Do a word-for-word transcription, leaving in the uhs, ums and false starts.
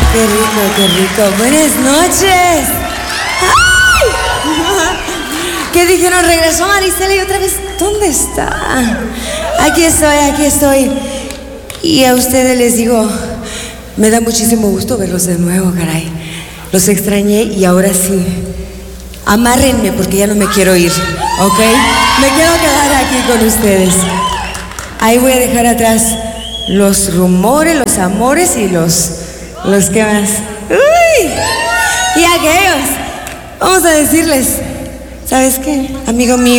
Qué rico, qué rico. Buenas noches. ¡Ay! ¿Qué dijeron? Regresó Marisela y otra vez, ¿dónde está? Aquí estoy, aquí estoy. Y a ustedes les digo, me da muchísimo gusto verlos de nuevo, caray. Los extrañé y ahora sí, amárrenme porque ya no me quiero ir, ¿ok? Me quiero quedar aquí con ustedes. Ahí voy a dejar atrás los rumores, los amores y los... los que más. ¡Uy! Y aquellos. Vamos a decirles, ¿sabes qué, amigo mío?